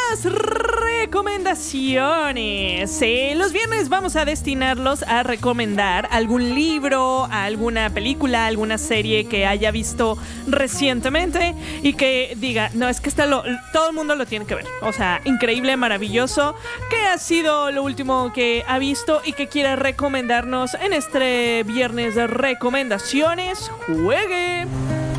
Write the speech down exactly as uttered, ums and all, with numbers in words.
las recomendaciones. Eh, los viernes vamos a destinarlos a recomendar algún libro, alguna película, alguna serie que haya visto recientemente y que diga, no, es que está lo, todo el mundo lo tiene que ver. O sea, increíble, maravilloso. ¿Qué ha sido lo último que ha visto y que quiera recomendarnos en este viernes de recomendaciones? ¡Juegue!